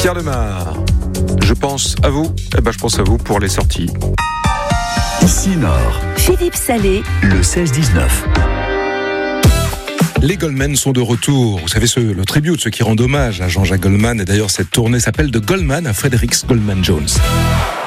Pierre Demar, je pense à vous. Je pense à vous pour les sorties. Ici Nord. Philippe Salé. Le 16-19. Les Goldman sont de retour. Vous savez, le tribute, ceux qui rendent hommage à Jean-Jacques Goldman. Et d'ailleurs, cette tournée s'appelle The Goldman à Fredericks Goldman Jones.